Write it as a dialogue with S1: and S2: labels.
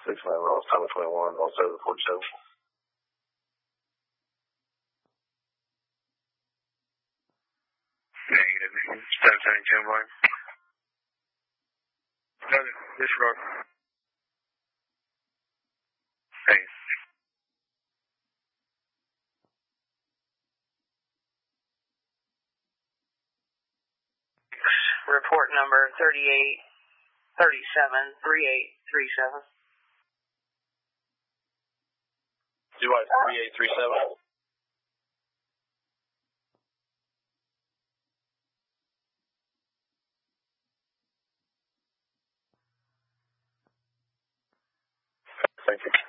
S1: 6 9 lost time of 21, also 47.
S2: Negative. 772 line. Disregard. Thanks.
S3: Report number 3837, 3837.
S1: Do I 3837? Thank you.